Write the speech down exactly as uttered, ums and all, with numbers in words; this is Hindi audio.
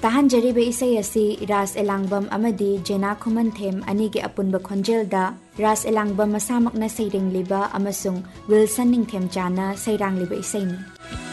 ताहंजरीबे इसै असि रास एलांगबम अमदी जेना खुमनथेम अनिगे अपुनबा खोंजेलदा रास एलांगबम मसामकना सैरेंगलिबा अमसुंग विल्सन निंगथेम चाना सैरांगलिबा इसैनी।